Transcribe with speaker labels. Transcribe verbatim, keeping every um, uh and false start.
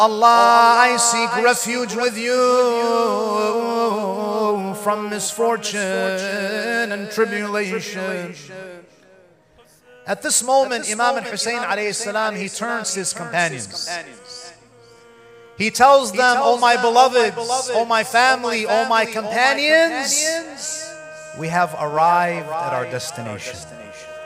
Speaker 1: Allah, I seek refuge with you from misfortune and tribulation. At this moment, Imam al-Hussein alayhi salam, he turns to his companions. He tells them, "O my beloveds, O my family, O my companions, we have arrived at our destination."